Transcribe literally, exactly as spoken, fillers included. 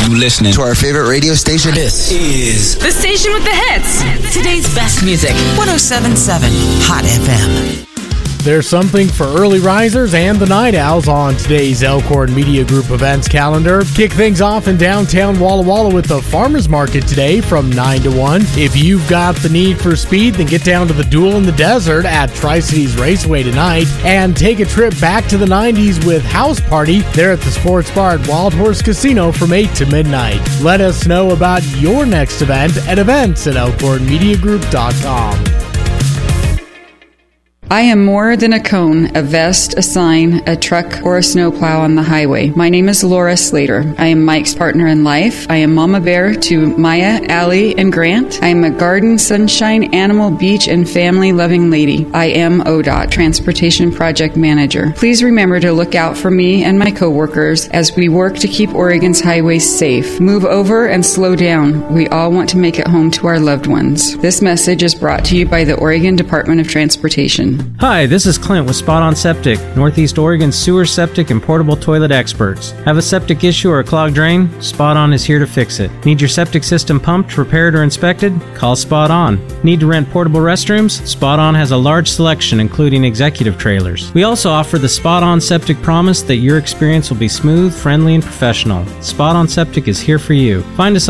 you listening to our favorite radio station. This is the station with the hits. Today's best music. one oh seven point seven Hot F M. There's something for early risers and the night owls on today's Elkhorn Media Group events calendar. Kick things off in downtown Walla Walla with the Farmers Market today from nine to one. If you've got the need for speed, then get down to the Duel in the Desert at Tri-Cities Raceway tonight and take a trip back to the nineties with House Party there at the Sports Bar at Wild Horse Casino from eight to midnight. Let us know about your next event at events at elkhorn media group dot com. I am more than a cone, a vest, a sign, a truck, or a snowplow on the highway. My name is Laura Slater. I am Mike's partner in life. I am Mama Bear to Maya, Allie, and Grant. I am a garden, sunshine, animal, beach, and family-loving lady. I am O D O T, Transportation Project Manager. Please remember to look out for me and my coworkers as we work to keep Oregon's highways safe. Move over and slow down. We all want to make it home to our loved ones. This message is brought to you by the Oregon Department of Transportation. Hi, this is Clint with Spot On Septic, Northeast Oregon's sewer, septic, and portable toilet experts. Have a septic issue or a clogged drain? Spot On is here to fix it. Need your septic system pumped, repaired, or inspected? Call Spot On. Need to rent portable restrooms? Spot On has a large selection, including executive trailers. We also offer the Spot On Septic promise that your experience will be smooth, friendly, and professional. Spot On Septic is here for you. Find us